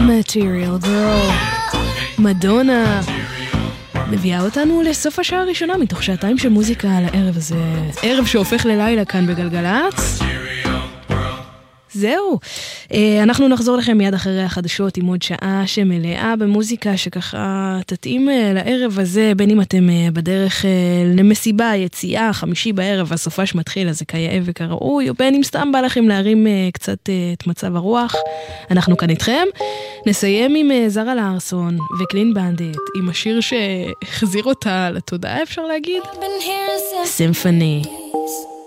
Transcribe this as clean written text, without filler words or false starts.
Material Girl, מדונה, מביאה אותנו לסוף השעה הראשונה מתוך שעתיים של מוזיקה על הערב הזה, ערב שהופך ללילה כאן בגלגלץ. זהו, אנחנו נחזור לכם מיד אחרי החדשות עם עוד שעה שמלאה במוזיקה שככה תתאים לערב הזה, בין אם אתם בדרך למסיבה, יציאה, חמישי בערב, הסופש מתחיל, אז זה כיאה וכראוי, או בין אם סתם בא לכם להרים קצת את מצב הרוח. אנחנו כאן איתכם. נסיים עם זרה לארסון וקלין בנדיט, עם השיר שהחזיר אותה לתודעה, אפשר להגיד? סימפוני.